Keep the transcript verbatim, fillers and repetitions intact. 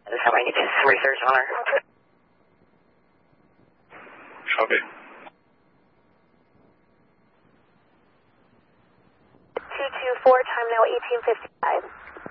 So I need to do some research on her. Copy. two two four, time now eighteen fifty-five.